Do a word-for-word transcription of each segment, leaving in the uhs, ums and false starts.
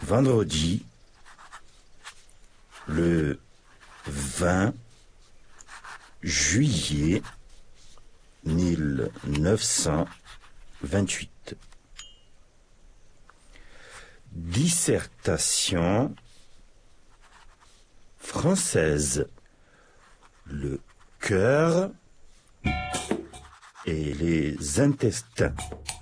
Vendredi, le vingt juillet mille neuf cent vingt-huit. Dissertation française. Le cœur et les intestins.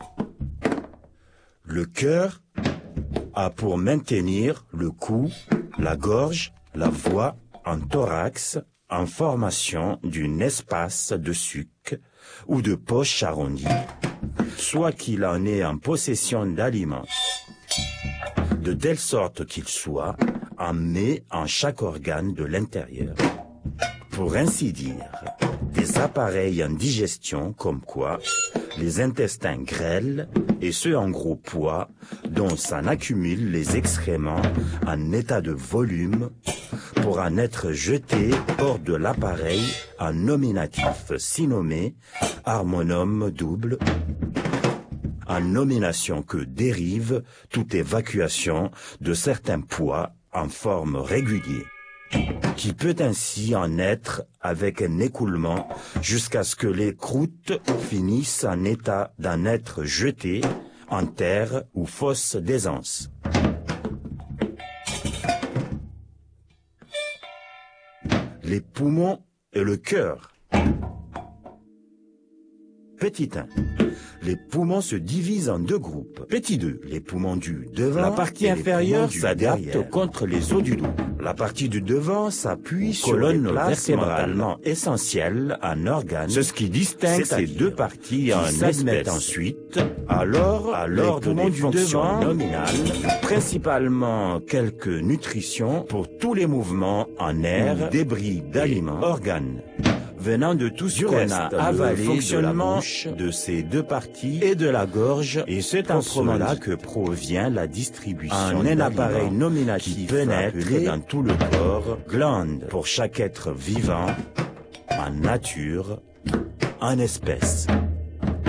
Le cœur a pour maintenir le cou, la gorge, la voix en thorax en formation d'un espace de suc ou de poche arrondie, soit qu'il en ait en possession d'aliments, de telle sorte qu'il soit en met en chaque organe de l'intérieur. Pour ainsi dire, des appareils en digestion comme quoi les intestins grêles et ceux en gros poids dont s'en accumulent les excréments en état de volume pour en être jetés hors de l'appareil en nominatif si nommé harmonome double, en nomination que dérive toute évacuation de certains poids en forme régulière, qui peut ainsi en être avec un écoulement jusqu'à ce que les croûtes finissent en état d'en être jetées en terre ou fosse d'aisance. Les poumons et le cœur. Petit un. Les poumons se divisent en deux groupes. Petit deux. Les poumons du devant. La partie inférieure s'adapte contre les os du dos. La partie du devant s'appuie sur les places vertébralement essentielles en organes. C'est ce qui distingue ces deux parties en s'admettent ensuite, alors, à l'ordre des fonctions nominales, principalement quelques nutritions pour tous les mouvements en air, débris d'aliments, organes. Venant de tout ce qu'on a avalé, fonctionnement de, bouche, de ces deux parties et de la gorge, et c'est en cela que provient la distribution en un appareil nominatif qui pénètre dans tout le corps, glande pour chaque être vivant, en nature, en espèce.